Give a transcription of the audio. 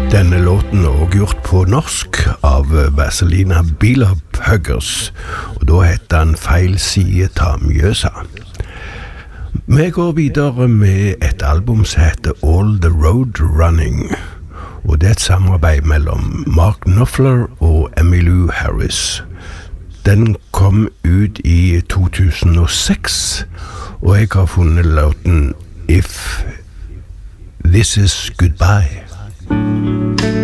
Denne låten er også gjort på norsk av Vazelina Bilopphøggers, og da heter han Feil side ta Mjøsa. Vi går videre med et album som heter All the Road Running, og det er et samarbeid mellom Mark Knopfler og Emmylou Harris. Den kom ut i 2006, og jeg har funnet låten If This Is Goodbye.